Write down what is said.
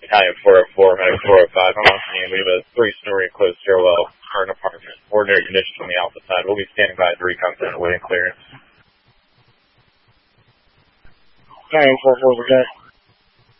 Italian 404, Medic 405. I'm on scene. We have a 3-story enclosed stairwell for an apartment. Ordinary conditions from the alpha side. We'll be standing by as the recon center waiting clearance. Italian 44, we're good.